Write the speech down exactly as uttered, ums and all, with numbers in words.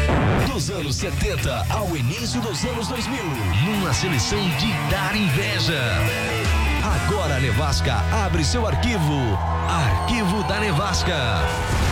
Dos anos setenta ao início dos anos dois mil, numa seleção de dar inveja. Agora a Nevasca abre seu arquivo. Arquivo da Nevasca.